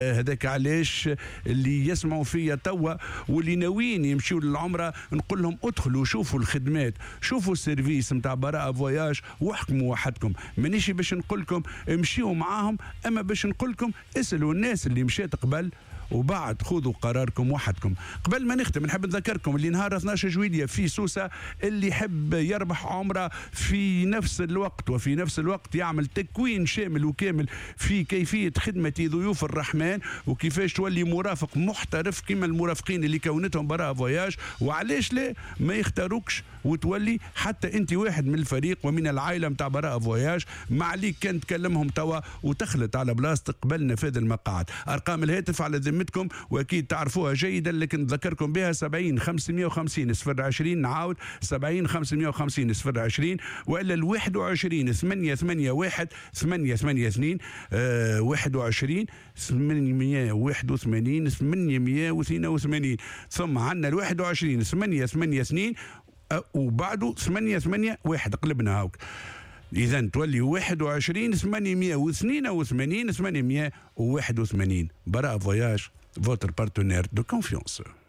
هذاك علاش اللي يسمعوا فيا توا واللي ناويين يمشيوا للعمره نقول لهم ادخلوا شوفوا الخدمات، شوفوا السيرفيس نتاع براءة فواياج واحكموا وحدكم. مانيش باش نقول لكم امشيوا معاهم، اما باش نقول لكم اسالوا الناس اللي مشات قبل وبعد خذوا قراركم وحدكم. قبل ما نختم نحب نذكركم اللي نهار 12 جويلية في سوسة اللي يحب يربح عمرة في نفس الوقت وفي نفس الوقت يعمل تكوين شامل وكامل في كيفية خدمة ضيوف الرحمن وكيفاش تولي مرافق محترف كما المرافقين اللي كونتهم براءة فواياج، وعلاش لا ما يختاروكش وتولي حتى انت واحد من الفريق ومن العائلة متاع براءة فواياج. ما عليك كان تكلمهم توا وتخلط على بلاصتك قبل نفاذ المقاعد. ارقام الهاتف على ذمتكم واكيد تعرفوها جيدا لكن نذكركم بها 70 550 020، نعاود 70 550 020 والا 21 881 882 21 881 882 ثم عندنا 21 882 وبعده 881 قلبنا هاوك. إذا تولي 21 882 881. براءة فواياج، votre partenaire de confiance.